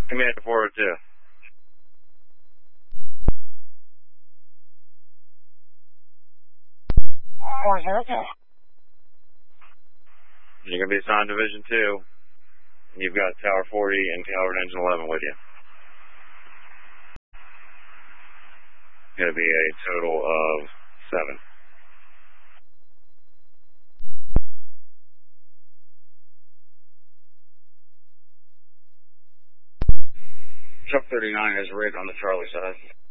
Command 402. You're going to be assigned Division 2. You've got Tower 40 and Tower Engine 11 with you. Going to be a total of 7. Truck 39 is right on the Charlie side.